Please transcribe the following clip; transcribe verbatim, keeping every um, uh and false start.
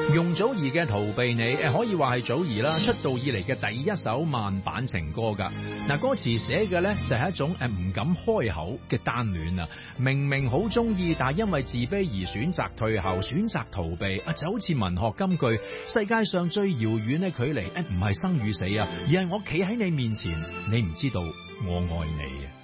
容祖兒嘅逃避你，誒可以話係祖兒啦出道以嚟嘅第一首慢版情歌噶。嗱，歌詞寫嘅呢就係一種誒唔敢開口嘅單戀啊，明明好中意，但係因為自卑而選擇退後，選擇逃避啊，就好似文學金句，世界上最遙遠嘅距離誒唔係生與死啊，而係我企喺你面前，你唔知道我愛你啊。